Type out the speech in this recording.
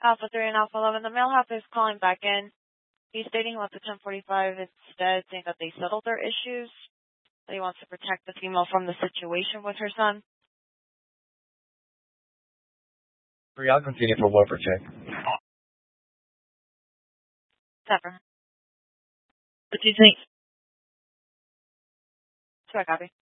Alpha 3 and Alpha 11. The male half is calling back in. He's stating about the 1045 instead, saying that they settled their issues. That he wants to protect the female from the situation with her son. I'll continue for welfare check. Zephyr. What do you think? Sure, copy.